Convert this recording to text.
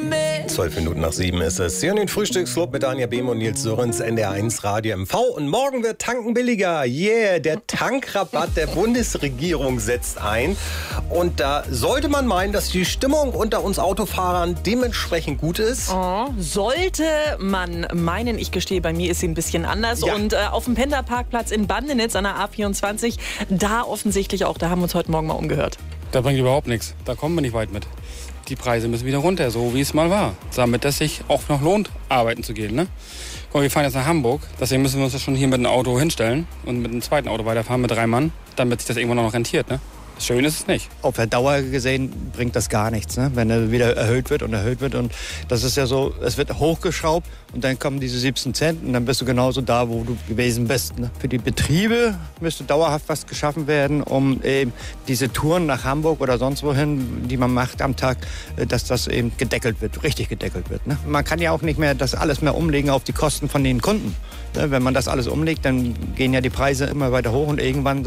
12 Minuten nach 7 ist es. Hier in den Frühstücksclub mit Anja Behm und Nils Sörens, NDR1 Radio MV. Und morgen wird tanken billiger. Yeah, der Tankrabatt der Bundesregierung setzt ein. Und da sollte man meinen, dass die Stimmung unter uns Autofahrern dementsprechend gut ist. Oh, sollte man meinen, ich gestehe, bei mir ist sie ein bisschen anders. Ja. Und auf dem Pendlerparkplatz in Bandenitz an der A24, da offensichtlich auch, da haben wir uns heute Morgen mal umgehört. Da bringt überhaupt nichts. Da kommen wir nicht weit mit. Die Preise müssen wieder runter, so wie es mal war. Damit es sich auch noch lohnt, arbeiten zu gehen. Ne? Guck mal, wir fahren jetzt nach Hamburg. Deswegen müssen wir uns schon hier mit einem Auto hinstellen und mit einem zweiten Auto weiterfahren mit 3 Mann, damit sich das irgendwann noch rentiert. Ne? Schön ist es nicht. Auf der Dauer gesehen bringt das gar nichts, ne? Wenn er wieder erhöht wird. Und das ist ja so, es wird hochgeschraubt und dann kommen diese 17 Cent und dann bist du genauso da, wo du gewesen bist. Ne? Für die Betriebe müsste dauerhaft was geschaffen werden, um eben diese Touren nach Hamburg oder sonst wohin, die man macht am Tag, dass das eben gedeckelt wird, richtig gedeckelt wird. Ne? Man kann ja auch nicht mehr das alles mehr umlegen auf die Kosten von den Kunden. Ne? Wenn man das alles umlegt, dann gehen ja die Preise immer weiter hoch und irgendwann